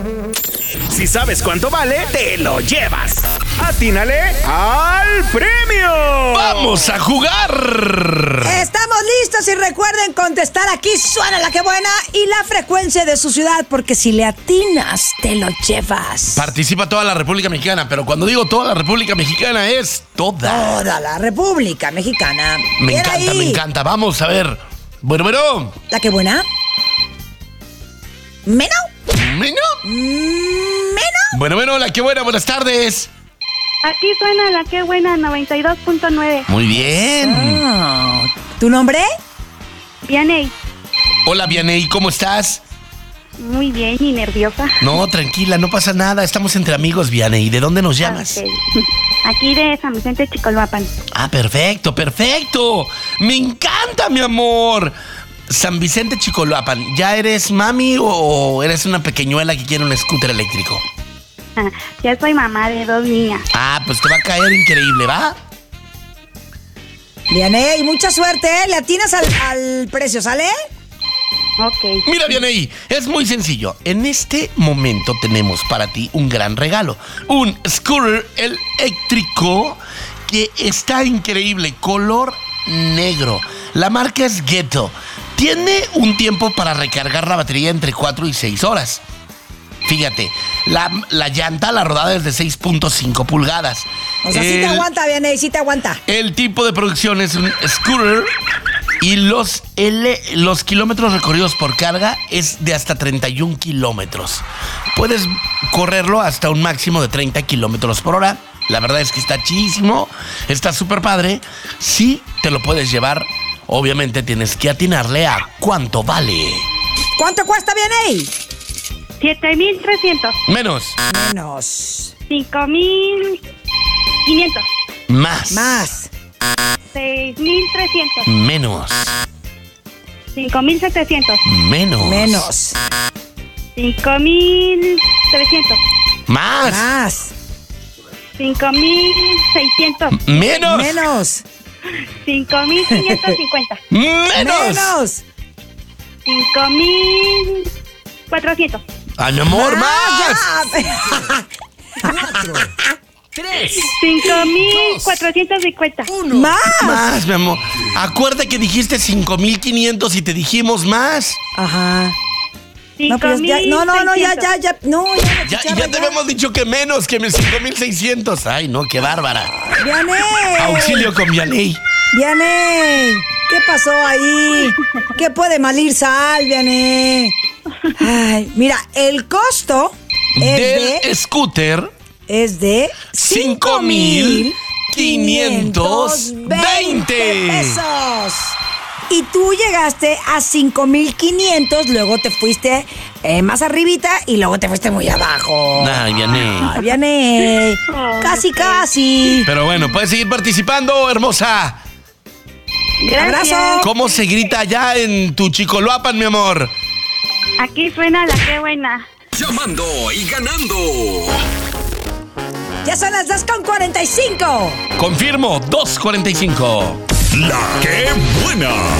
Si sabes cuánto vale, te lo llevas. ¡Atínale al premio! ¡Vamos a jugar! Estamos listos y recuerden contestar. Aquí suena la que buena y la frecuencia de su ciudad, porque si le atinas, te lo llevas. Participa toda la República Mexicana, pero cuando digo toda la República Mexicana es toda. Toda la República Mexicana. Me Bien encanta, ahí. me encanta. Vamos a ver. Bueno. ¿La que buena? ¿Meno? ¿Meno? ¿Meno? Bueno, la que buena, buenas tardes. Aquí suena la que buena 92.9. Muy bien. Ah, ¿tu nombre? Vianey. Hola, Vianey, ¿cómo estás? Muy bien y nerviosa. No, tranquila, no pasa nada. Estamos entre amigos, Vianey. ¿De dónde nos llamas? Ok. Aquí de San Vicente Chicolhuapan. Ah, perfecto. Me encanta, mi amor. San Vicente Chicolhuapan. ¿Ya eres mami o eres una pequeñuela que quiere un scooter eléctrico? Ya soy mamá de 2 niñas. Ah, pues te va a caer increíble, ¿va? Vianey, mucha suerte, ¿eh? Le atinas al precio, ¿sale? Ok. Mira, Vianey, es muy sencillo. En este momento tenemos para ti un gran regalo. Un scooter eléctrico que está increíble, color negro. La marca es Ghetto. Tiene un tiempo para recargar la batería entre 4 y 6 horas. Fíjate, la llanta, la rodada es de 6.5 pulgadas. O sea, sí te aguanta, Vianey, sí te aguanta. El tipo de producción es un scooter y los kilómetros recorridos por carga es de hasta 31 kilómetros. Puedes correrlo hasta un máximo de 30 kilómetros por hora. La verdad es que está chidísimo, está súper padre. Sí, te lo puedes llevar. Obviamente tienes que atinarle a cuánto vale. ¿Cuánto cuesta, Vianey? 7,300. Menos. Menos. 5,500. Más. 6,300. Menos. 5,700. Menos. 5,300. Más. 5,600. Menos. 5,550. Menos. 5,400. Ay, mi amor, más. 5,450. Más, mi amor. Acuérdate que dijiste 5,500 y te dijimos más. Ajá. No, pues ya, no, ya. No, Ya te habíamos dicho que menos, que 5,600. Ay, no, qué bárbara. Vianey. Auxilio con Vianey. Vianey, ¿qué pasó ahí? ¿Qué puede malir sal, Vianey? Ay, mira, el costo Del scooter es de 5,520 pesos. Y tú llegaste a 5,500, luego te fuiste más arribita y luego te fuiste muy abajo. Ay, Vianey. Ay, Vianey, casi. Pero bueno, puedes seguir participando, hermosa. Gracias. Abrazo. ¿Cómo se grita allá en tu Chicolhuapan, mi amor? Aquí suena la que buena. Llamando y ganando. Ya son las 2:45. Confirmo, 2:45. La que buena.